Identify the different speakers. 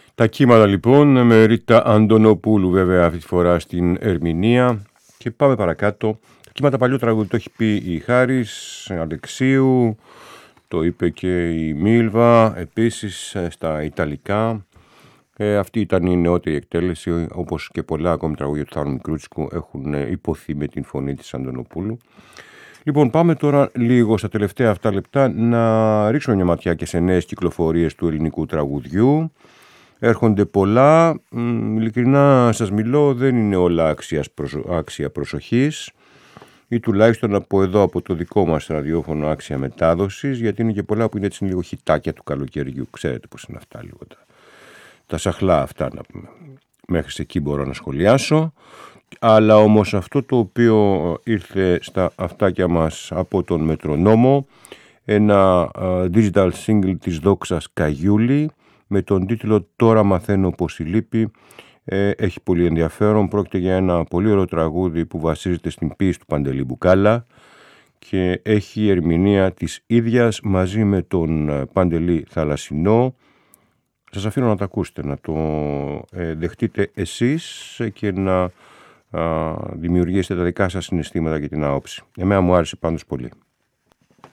Speaker 1: Τα κύματα λοιπόν με Ρίτα Αντωνοπούλου βέβαια αυτή τη φορά στην ερμηνεία. Και πάμε παρακάτω. Τα κύματα παλιό τραγούδι το έχει πει η Χάρης Αλεξίου, το είπε και η Μίλβα επίσης στα Ιταλικά. Αυτή ήταν η νεότερη εκτέλεση, όπως και πολλά ακόμη τραγούδια του Θάνου Μικρούτσικου έχουν υποθεί με την φωνή της Αντωνοπούλου. Λοιπόν, πάμε τώρα λίγο στα τελευταία αυτά λεπτά να ρίξουμε μια ματιά και σε νέες κυκλοφορίες του ελληνικού τραγουδιού. Έρχονται πολλά, ειλικρινά σας μιλώ, δεν είναι όλα άξια προσοχής ή τουλάχιστον από εδώ, από το δικό μας ραδιόφωνο άξια μετάδοσης, γιατί είναι και πολλά που είναι έτσι λίγο χιτάκια του καλοκαιριού. Ξέρετε πώς είναι αυτά λίγο τα σαχλά αυτά, να πούμε. Μέχρι εκεί μπορώ να σχολιάσω. Αλλά όμως αυτό το οποίο ήρθε στα αυτάκια μας από τον Μετρονόμο, ένα digital single της Δόξας Καγιούλη με τον τίτλο «Τώρα μαθαίνω πως η λύπη», έχει πολύ ενδιαφέρον. Πρόκειται για ένα πολύ ωραίο τραγούδι που βασίζεται στην ποίηση του Παντελή Μπουκάλα και έχει ερμηνεία της ίδιας μαζί με τον Παντελή Θαλασσινό. Σας αφήνω να το ακούσετε, να το δεχτείτε εσείς και να δημιουργήσετε τα δικά σας συναισθήματα και την άποψη. Εμένα μου άρεσε πάντως πολύ.